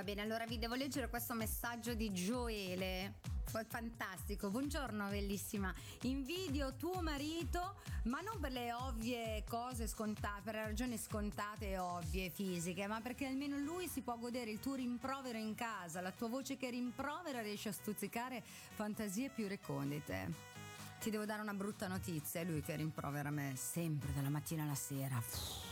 Va bene, allora vi devo leggere questo messaggio di Gioele. Fantastico, buongiorno bellissima. Invidio tuo marito, ma non per le ovvie cose scontate, per le ragioni scontate e ovvie fisiche, ma perché almeno lui si può godere il tuo rimprovero in casa, la tua voce che rimprovera riesce a stuzzicare fantasie più recondite. Ti devo dare una brutta notizia, è lui che rimprovera me sempre dalla mattina alla sera.